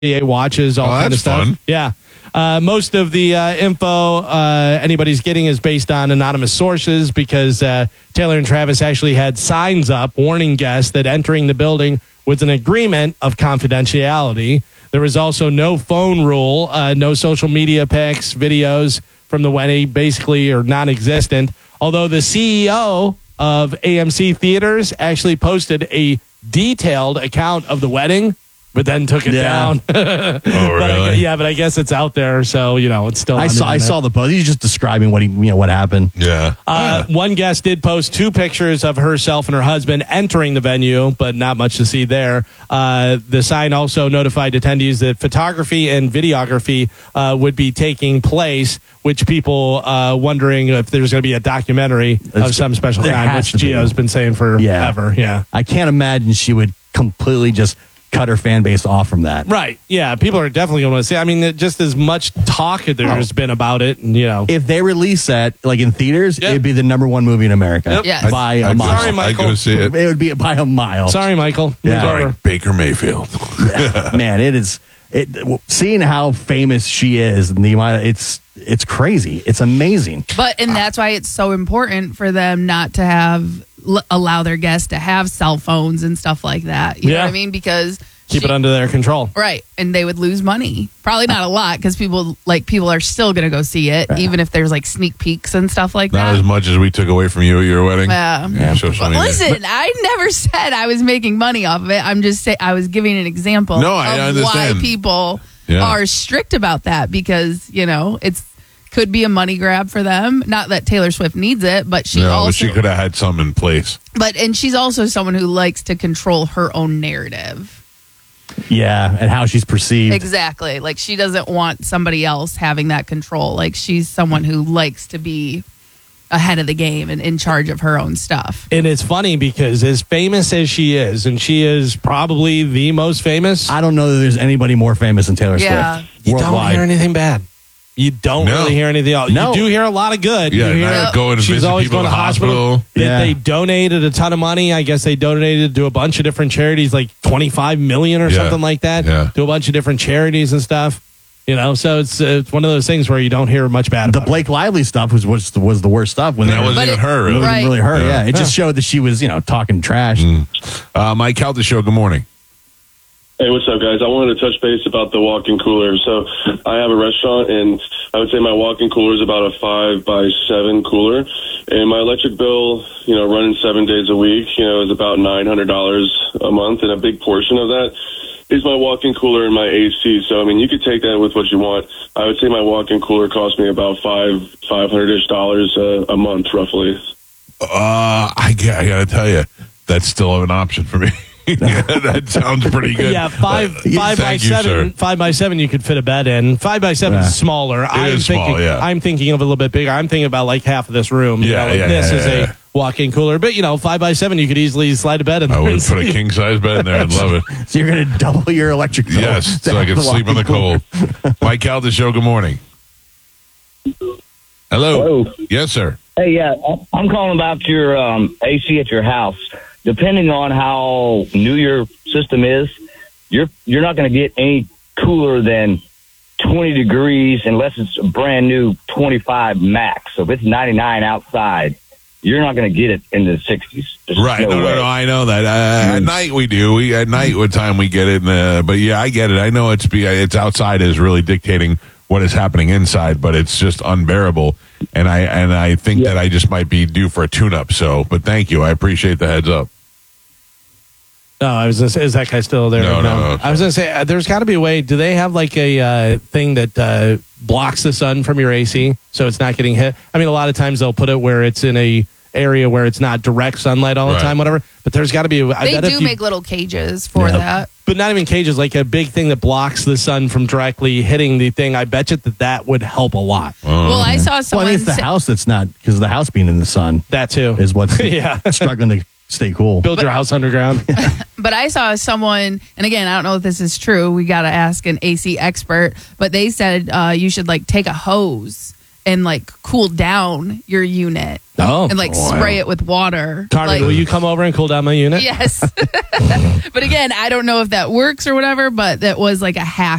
NBA watches, all kind of stuff. Fun. Yeah. Most of the info anybody's getting is based on anonymous sources because Taylor and Travis actually had signs up warning guests that entering the building was an agreement of confidentiality. There was also no phone rule, no social media pics, videos from the wedding basically are non-existent. Although the CEO of AMC Theaters actually posted a detailed account of the wedding, but then took it down. Oh, really? But I guess it's out there, so it's still. I saw the post. He's just describing what happened. Yeah. One guest did post 2 pictures of herself and her husband entering the venue, but not much to see there. The sign also notified attendees that photography and videography would be taking place, which people wondering if there's going to be a documentary of some special kind, which Gio's been saying forever. Yeah. I can't imagine she would completely just cut her fan base off from that. Right. Yeah. People are definitely going to see. I mean, just as much talk there's been about it. And, if they release that, like in theaters, it'd be the #1 movie in America. Yep. Yes. By a mile. Sorry, Michael. I'd go see it. It would be by a mile. Sorry, Michael. Yeah. Sorry, Baker Mayfield. Man, it is. Seeing how famous she is, and the amount, it's crazy. It's amazing. And that's why it's so important for them not to allow their guests to have cell phones and stuff like that. You know what I mean? Because keep it under their control. Right. And they would lose money. Probably not a lot because people are still going to go see it, even if there's like sneak peeks and stuff like that. Not as much as we took away from you at your wedding. Yeah. Social media. Listen, I never said I was making money off of it. I'm just saying I was giving an example No, I of understand. why people are strict about that because, it's could be a money grab for them. Not that Taylor Swift needs it, but she could have had some in place. And she's also someone who likes to control her own narrative. Yeah, and how she's perceived. Exactly. Like she doesn't want somebody else having that control. Like she's someone who likes to be ahead of the game and in charge of her own stuff. And it's funny because as famous as she is, and she is probably the most famous. I don't know that there's anybody more famous than Taylor Swift. You don't hear anything bad. You don't really hear anything else. No. You do hear a lot of good. Yeah, you hear going to she's visit always people going in to the hospital. They donated a ton of money. I guess they donated to a bunch of different charities, like $25 million or something like that, to a bunch of different charities and stuff. So it's one of those things where you don't hear much bad about the Blake Lively stuff was the worst stuff. When that wasn't even her. It Really. wasn't really her. Yeah. It just showed that she was, talking trash. Mike Calta Show, good morning. Hey, what's up, guys? I wanted to touch base about the walk-in cooler. So I have a restaurant, and I would say my walk-in cooler is about a 5x7 cooler. And my electric bill, running 7 days a week, is about $900 a month. And a big portion of that is my walk-in cooler and my AC. So, you could take that with what you want. I would say my walk-in cooler cost me about $500-ish a month, roughly. I got to tell you, that's still an option for me. Yeah, that sounds pretty good. Yeah, 5 by Thank you, 7. sir. 5x7 you could fit a bed in. 5x7 is smaller. It is small, yeah. I'm thinking of a little bit bigger. I'm thinking about like half of this room. This is a walk-in cooler. But 5x7 you could easily slide a bed in there. I would put a king-size bed in there. I'd love it. So you're going to double your electric bill. Yes, so I can sleep in the cold. Mike Calta Show, good morning. Hello. Yes, sir. Hey, I'm calling about your AC at your house. Depending on how new your system is, you're not going to get any cooler than 20 degrees unless it's a brand new 25 max. So if it's 99 outside, you're not going to get it in the 60s. Right. No, I know that. At night we do. At night what time we get it. But yeah, I get it. I know it's outside is really dictating what is happening inside, but it's just unbearable. And I think that I just might be due for a tune-up. So, but thank you. I appreciate the heads up. No, I was going to say, is that guy still there? No. I was going to say, there's got to be a way. Do they have like a thing that blocks the sun from your AC so it's not getting hit? A lot of times they'll put it where it's in a area where it's not direct sunlight all the time, whatever. But there's got to be They do make little cages for that. But not even cages, like a big thing that blocks the sun from directly hitting the thing. I bet you that would help a lot. Well, I saw someone. Well, it's the house that's not, because the house being in the sun. That too. Is what's struggling to stay cool. Build your house underground. But I saw someone, and again, I don't know if this is true. We got to ask an AC expert. But they said you should take a hose and like cool down your unit Oh, and like spray it with water. Carmen, Like, will you come over and cool down my unit? yes. But again, I don't know if that works or whatever, but that was like a hack